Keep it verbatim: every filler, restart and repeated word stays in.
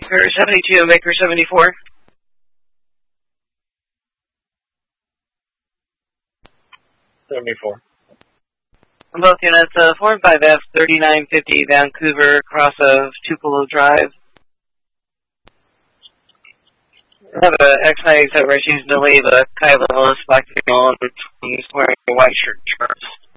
Baker seventy-two and Baker seventy-four. seventy-four. Both units, uh, four and five F, thirty-nine fifty Vancouver, cross of Tupelo Drive. I have a X ninety-eight where she's to leave a Kyla Ellis black female, and he's wearing a white shirt and shorts.